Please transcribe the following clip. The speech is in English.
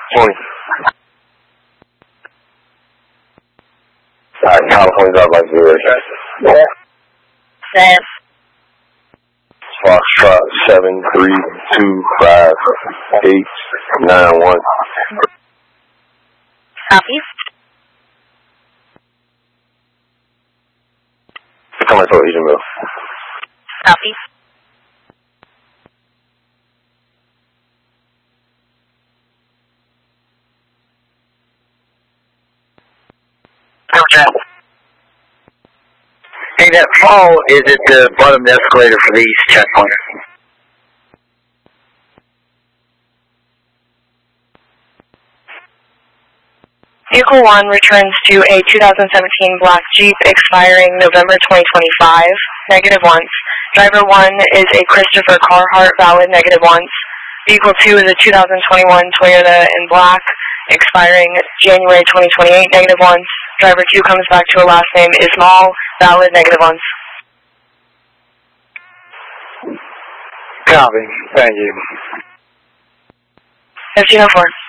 20. Alright, California drive like 0. Sam. Foxtrot 7325891. Copy. Coming to Asian Mill. Copy. Roger. Hey, that fall is at the bottom of the escalator for the east checkpoint. Vehicle 1 returns to a 2017 black Jeep expiring November 2025, negative once. Driver 1 is a Christopher Carhart, valid, negative once. Vehicle 2 is a 2021 Toyota in black, expiring January 2028, negative once. Driver 2 comes back to a last name Ismail, valid, negative once. Copy. Thank you. 1504.